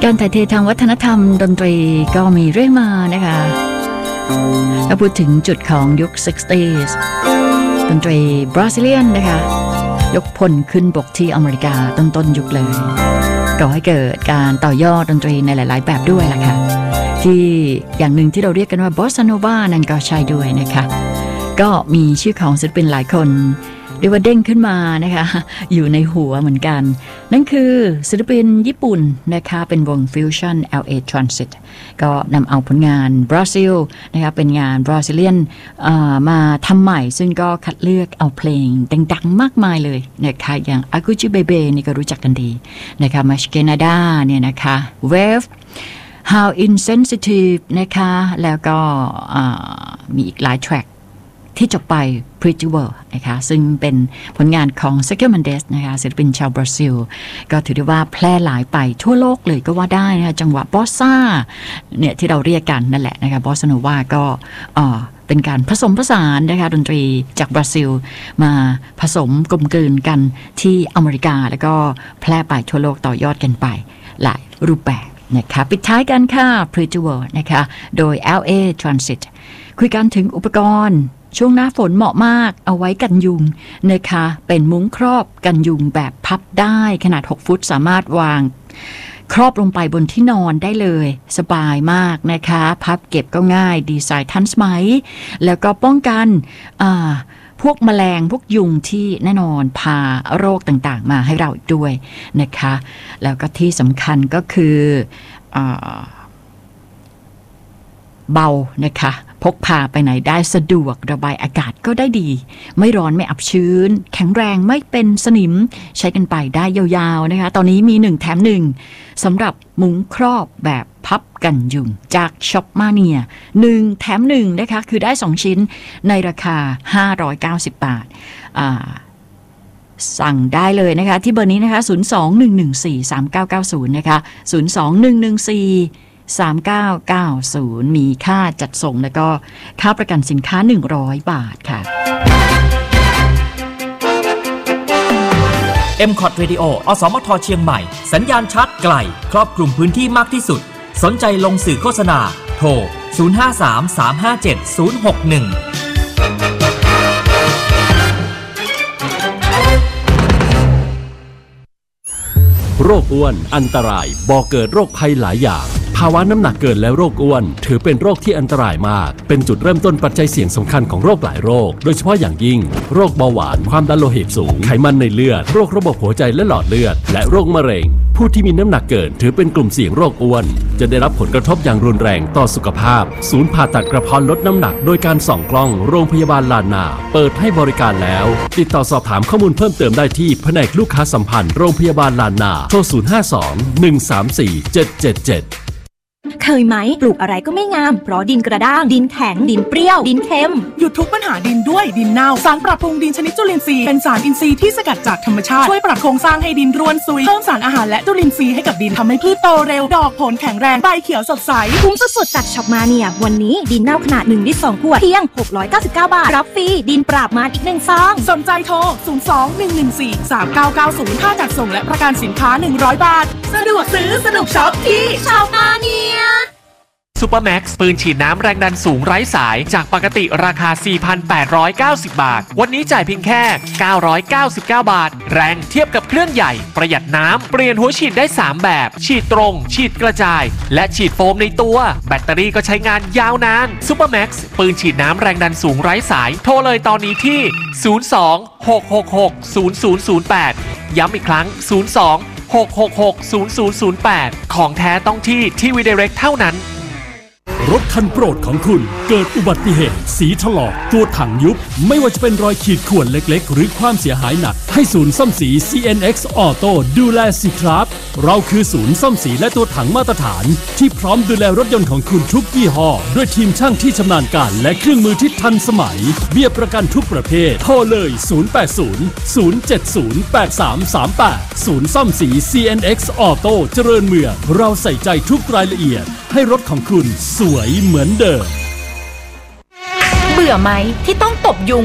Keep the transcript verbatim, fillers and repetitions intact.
การถ่ายเททางวัฒนธรรมดนตรีก็มีเรื่อยมานะคะถ้าพูดถึงจุดของยุค ซิกตี้ส์ ดนตรีบราซิเลียนนะคะยกพลขึ้นบกที่อเมริกาต้นๆยุคเลยก่อให้เกิดการต่อยอดดนตรีในหลายๆแบบด้วยล่ะค่ะที่อย่างหนึ่งที่เราเรียกกันว่าบอสซาโนวานั่นก็ใช่ด้วยนะคะก็มีชื่อของศิลปินหลายคนเรียกว่าเด้งขึ้นมานะคะอยู่ในหัวเหมือนกันนั่นคือศิลปินญี่ปุ่นนะคะเป็นวงฟิวชั่น แอล เอ Transit ก็นำเอาผลงานบราซิลนะคะเป็นงานบราซิเลียนมาทำใหม่ซึ่งก็คัดเลือกเอาเพลงดังๆมากมายเลยนะคะอย่าง Aguchi Bebe นี่ก็รู้จักกันดีนะคะ Maskenada เนี่ยนะคะ Wave How Insensitive นะคะแล้วก็มีอีกหลายแทร็กที่จบไป Pretty World นะคะซึ่งเป็นผลงานของ Sergio Mendes นะคะศิลปินชาวบราซิลก็ถือได้ว่าแพร่หลายไปทั่วโลกเลยก็ว่าได้นะคะจังหวะบอสซ่าเนี่ยที่เราเรียกกันนั่นแหละนะคะบอสซาโนวาก็เป็นการผสมผสานนะคะดนตรีจากบราซิลมาผสมกลมกลืนกันที่อเมริกาแล้วก็แพร่ไปทั่วโลกต่อยอดกันไปหลายรูปแบบนะคะปิดท้ายกันค่ะ Pretty World นะคะโดย แอล เอ Transit คุยกันถึงอุปกรณ์ช่วงหน้าฝนเหมาะมากเอาไว้กันยุงนะคะเป็นมุ้งครอบกันยุงแบบพับได้ขนาดหกฟุตสามารถวางครอบลงไปบนที่นอนได้เลยสบายมากนะคะพับเก็บก็ง่ายดีไซน์ทันสมัยแล้วก็ป้องกันพวกแมลงพวกยุงที่แน่นอนพาโรคต่างๆมาให้เราด้วยนะคะแล้วก็ที่สำคัญก็คือเบานะคะพกพาไปไหนได้สะดวกระบายอากาศก็ได้ดีไม่ร้อนไม่อับชื้นแข็งแรงไม่เป็นสนิมใช้กันไปได้ยาวๆนะคะตอนนี้มีหนึ่งแถมหนึ่งสำหรับมุ้งครอบแบบพับกันยุงจากช็อปมาเนียหนึ่งแถมหนึ่งนะคะคือได้สองชิ้นในราคาห้าร้อยเก้าสิบบาทอ่าสั่งได้เลยนะคะที่เบอร์นี้นะคะศูนย์ สอง หนึ่ง หนึ่ง สี่ สาม เก้า เก้า ศูนย์นะคะศูนย์ สอง หนึ่ง หนึ่ง สี่สามเก้าเก้าศูนย์มีค่าจัดส่งแล้วก็ค่าประกันสินค้าหนึ่งร้อยบาทค่ะเอ็ม คอท Radio อสมทเชียงใหม่สัญญาณชัดไกลครอบคลุมพื้นที่มากที่สุดสนใจลงสื่อโฆษณาโทรศูนย์ ห้า สาม สาม ห้า เจ็ด ศูนย์ หก หนึ่งโรคอ้วนอันตรายบ่อเกิดโรคภัยหลายอย่างภาวะน้ำหนักเกินและโรคอ้วนถือเป็นโรคที่อันตรายมากเป็นจุดเริ่มต้นปัจจัยเสี่ยงสำคัญของโรคหลายโรคโดยเฉพาะอย่างยิ่งโรคเบาหวานความดันโลหิตสูงไขมันในเลือดโรคระบบหัวใจและหลอดเลือดและโรคมะเร็งผู้ที่มีน้ำหนักเกินถือเป็นกลุ่มเสี่ยงโรคอ้วนจะได้รับผลกระทบอย่างรุนแรงต่อสุขภาพศูนย์ผ่าตัดกระเพาะลดน้ำหนักโดยการส่องกล้องโรงพยาบาลลานนาเปิดให้บริการแล้วติดต่อสอบถามข้อมูลเพิ่มเติมได้ที่แผนกลูกค้าสัมพันธ์โรงพยาบาลลานนาโทรศูนย์ ห้า สอง หนึ่ง สาม สี่ เจ็ด เจ็ด เจ็ดเคยไหมปลูกอะไรก็ไม่งามเพราะดินกระด้างดินแข็งดินเปรี้ยวดินเค็มหยุดทุกปัญหาดินด้วยดินเน่าสารปรับปรุงดินชนิดจุลินทรีย์เป็นสารอินทรีย์ที่สกัดจากธรรมชาติช่วยปรับโครงสร้างให้ดินร่วนซุยเพิ่มสารอาหารและจุลินทรีย์ให้กับดินทำให้พืชโตเร็วดอกผลแข็งแรงใบเขียวสดใสคุ้มสุดๆจากช็อปมาเนียวันนี้ดินเน่าขนาดหนึ่งลิตรสองขวดเพียงหกร้อยเก้าสิบเก้าบาทรับฟรีดินปราบมารอีกหนึ่งซองสนใจโทรศูนย์ สอง หนึ่ง หนึ่ง สี่ สาม เก้า เก้า ศูนย์ค่าจัดส่งและประกันสินค้าหนึ่งร้อยบาทสะดวกซื้อสนุกช็อปที่ช็อปมาเนียซูเปอร์แม็กซ์ปืนฉีดน้ำแรงดันสูงไร้สายจากปกติราคา สี่พันแปดร้อยเก้าสิบ บาทวันนี้จ่ายเพียงแค่เก้าร้อยเก้าสิบเก้าบาทแรงเทียบกับเครื่องใหญ่ประหยัดน้ำเปลี่ยนหัวฉีดได้สามแบบฉีดตรงฉีดกระจายและฉีดโฟมในตัวแบตเตอรี่ก็ใช้งานยาวนานซูเปอร์แม็กซ์ปืนฉีดน้ำแรงดันสูงไร้สายโทรเลยตอนนี้ที่ศูนย์ สอง หก หก หก ศูนย์ ศูนย์ ศูนย์ แปดย้ำอีกครั้งศูนย์ สอง หก หก หก ศูนย์ ศูนย์ ศูนย์ แปดของแท้ต้องที่ทีวี Direct เท่านั้นรถคันโปรดของคุณเกิดอุบัติเหตุสีถลอกตัวถังยุบไม่ว่าจะเป็นรอยขีดข่วนเล็กๆหรือความเสียหายหนักให้ศูนย์ซ่อมสี ซี เอ็น เอ็กซ์ Auto ดูแลสิครับเราคือศูนย์ซ่อมสีและตัวถังมาตรฐานที่พร้อมดูแลรถยนต์ของคุณทุกยี่ห้อด้วยทีมช่างที่ชำนาญการและเครื่องมือที่ทันสมัยเบี้ยประกันทุกประเภทโทรเลยศูนย์ แปด ศูนย์ ศูนย์ เจ็ด ศูนย์ แปด สาม สาม แปดศูนย์ซ่อมสี ซี เอ็น เอ็กซ์ Auto เจริญเมืองเราใส่ใจทุกรายละเอียดให้รถของคุณสวยเหมือนเดิมเบื่อไหมที่ต้องตบยุง